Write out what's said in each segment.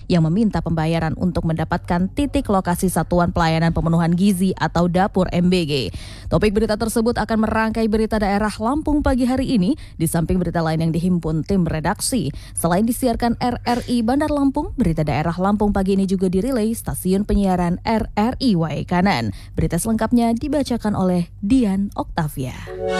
yang meminta pembayaran untuk mendapatkan titik lokasi Satuan Pelayanan Pemenuhan Gizi atau Dapur MBG. Topik berita tersebut akan merangkai berita daerah Lampung pagi hari ini, di samping berita lain yang dihimpun tim redaksi. Selain disiarkan RRI Bandar Lampung, berita daerah Lampung pagi ini juga dirilai stasiun penyiaran RRI Waikanan. Berita selengkapnya dibacakan oleh Dian Oktavia.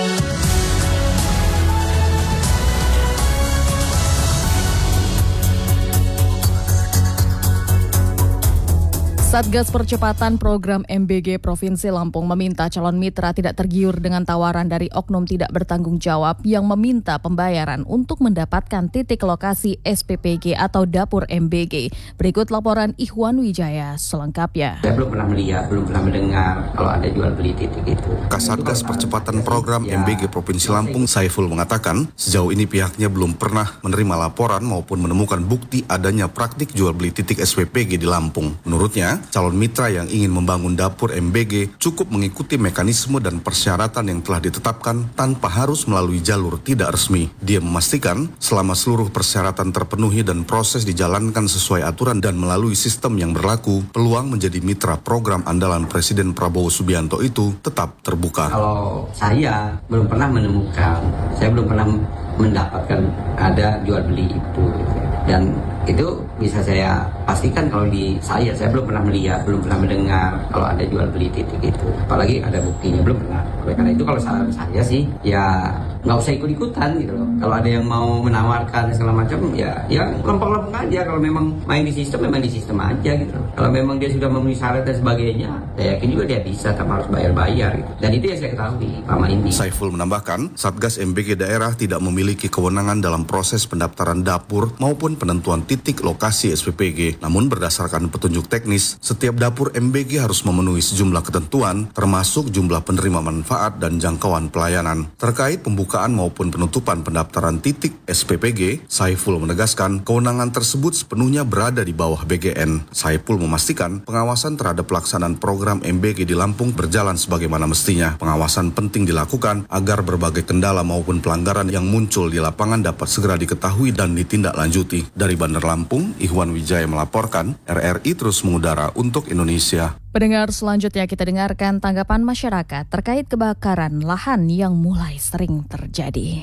Satgas Percepatan Program MBG Provinsi Lampung meminta calon mitra tidak tergiur dengan tawaran dari oknum tidak bertanggung jawab yang meminta pembayaran untuk mendapatkan titik lokasi SPPG atau Dapur MBG. Berikut laporan Ikhwan Wijaya selengkapnya. Saya belum pernah melihat, belum pernah mendengar kalau ada jual beli titik itu. Kasatgas Percepatan Program MBG Provinsi Lampung, Saiful, mengatakan sejauh ini pihaknya belum pernah menerima laporan maupun menemukan bukti adanya praktik jual beli titik SPPG di Lampung. Menurutnya, calon mitra yang ingin membangun dapur MBG cukup mengikuti mekanisme dan persyaratan yang telah ditetapkan tanpa harus melalui jalur tidak resmi. Dia memastikan selama seluruh persyaratan terpenuhi dan proses dijalankan sesuai aturan dan melalui sistem yang berlaku, peluang menjadi mitra program andalan Presiden Prabowo Subianto itu tetap terbuka. Kalau saya belum pernah menemukan, saya belum pernah mendapatkan ada jual beli itu. Dan itu bisa saya pastikan kalau di saya belum pernah melihat, belum pernah mendengar kalau ada jual beli titik itu. Apalagi ada buktinya, belum pernah. Karena itu kalau saran saya sih, ya nggak usah ikut-ikutan gitu loh. Kalau ada yang mau menawarkan segala macam, ya lempeng-lempeng aja. Kalau memang main di sistem, memang di sistem aja gitu loh. Kalau memang dia sudah memenuhi syarat dan sebagainya, saya yakin juga dia bisa, tanpa harus bayar-bayar gitu. Dan itu yang saya ketahui selama ini. Saiful menambahkan, Satgas MBG daerah tidak memiliki kewenangan dalam proses pendaftaran dapur maupun penentuan titik lokasi SPPG. Namun berdasarkan petunjuk teknis, setiap dapur MBG harus memenuhi sejumlah ketentuan, termasuk jumlah penerima manfaat dan jangkauan pelayanan. Terkait pembukaan maupun penutupan pendaftaran titik SPPG, Saiful menegaskan kewenangan tersebut sepenuhnya berada di bawah BGN. Saiful memastikan pengawasan terhadap pelaksanaan program MBG di Lampung berjalan sebagaimana mestinya. Pengawasan penting dilakukan agar berbagai kendala maupun pelanggaran yang muncul di lapangan dapat segera diketahui dan ditindaklanjuti. Dari Bandar Lampung, Ikhwan Wijaya melaporkan, RRI terus mengudara untuk Indonesia. Pendengar, selanjutnya kita dengarkan tanggapan masyarakat terkait kebakaran lahan yang mulai sering terjadi.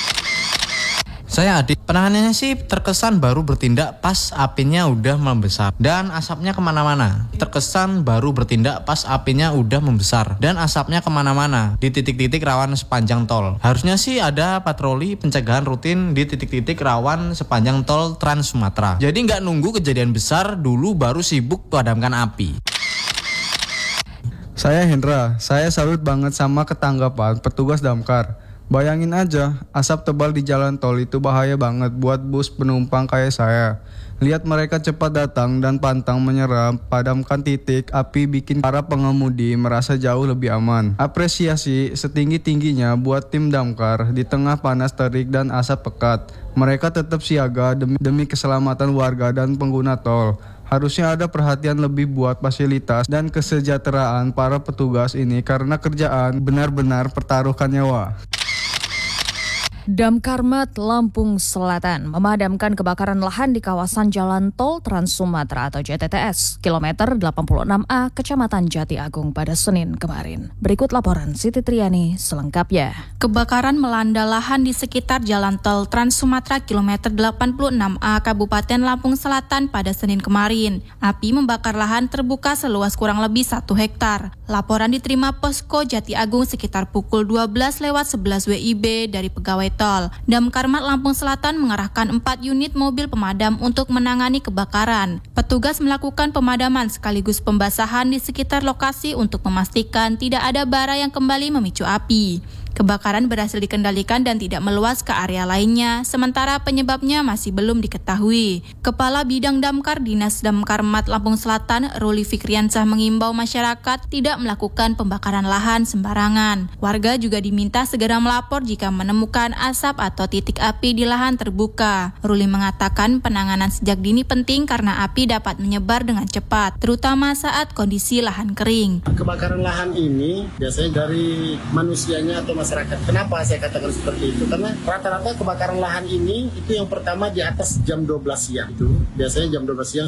Saya Adik, penanganannya sih terkesan baru bertindak pas apinya udah membesar dan asapnya kemana-mana. Terkesan baru bertindak pas apinya udah membesar dan asapnya kemana-mana di titik-titik rawan sepanjang tol. Harusnya sih ada patroli pencegahan rutin di titik-titik rawan sepanjang tol Trans Sumatera. Jadi nggak nunggu kejadian besar dulu baru sibuk padamkan api. Saya Hendra, saya salut banget sama ketanggapan petugas damkar. Bayangin aja, asap tebal di jalan tol itu bahaya banget buat bus penumpang kayak saya. Lihat mereka cepat datang dan pantang menyerah, padamkan titik api bikin para pengemudi merasa jauh lebih aman. Apresiasi setinggi-tingginya buat tim damkar di tengah panas terik dan asap pekat. Mereka tetap siaga demi keselamatan warga dan pengguna tol. Harusnya ada perhatian lebih buat fasilitas dan kesejahteraan para petugas ini karena kerjaan benar-benar pertaruhkan nyawa. Damkarmat Lampung Selatan memadamkan kebakaran lahan di kawasan Jalan Tol Trans Sumatera atau JTTS, kilometer 86A, Kecamatan Jati Agung pada Senin kemarin. Berikut laporan Siti Triani selengkapnya. Kebakaran melanda lahan di sekitar Jalan Tol Trans Sumatera kilometer 86A, Kabupaten Lampung Selatan pada Senin kemarin. Api membakar lahan terbuka seluas kurang lebih 1 hektar. Laporan diterima Posko Jati Agung sekitar pukul 12:11 WIB dari pegawai tol. Damkarmat Lampung Selatan mengerahkan 4 unit mobil pemadam untuk menangani kebakaran. Petugas melakukan pemadaman sekaligus pembasahan di sekitar lokasi untuk memastikan tidak ada bara yang kembali memicu api. Kebakaran berhasil dikendalikan dan tidak meluas ke area lainnya, sementara penyebabnya masih belum diketahui. Kepala Bidang Damkar Dinas Damkarmat Lampung Selatan, Ruli Fikriansah, mengimbau masyarakat tidak melakukan pembakaran lahan sembarangan. Warga juga diminta segera melapor jika menemukan asap atau titik api di lahan terbuka. Ruli mengatakan penanganan sejak dini penting karena api dapat menyebar dengan cepat, terutama saat kondisi lahan kering. Kebakaran lahan ini biasanya dari manusianya atau masyarakat. Kenapa saya katakan seperti itu? Karena rata-rata kebakaran lahan ini itu yang pertama di atas jam 12 siang. Itu biasanya jam 12 siang